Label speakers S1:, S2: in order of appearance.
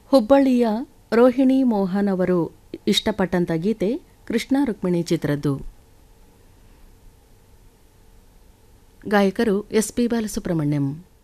S1: ಹುಬ್ಬಳ್ಳಿಯ ರೋಹಿಣಿ ಮೋಹನ್ ಅವರು ಇಷ್ಟಪಟ್ಟಂಥ ಗೀತೆ ಕೃಷ್ಣ ರುಕ್ಮಿಣಿ ಚಿತ್ರದ್ದು. ಗಾಯಕರು ಎಸ್ ಪಿ ಬಾಲಸುಬ್ರಹ್ಮಣ್ಯಂ.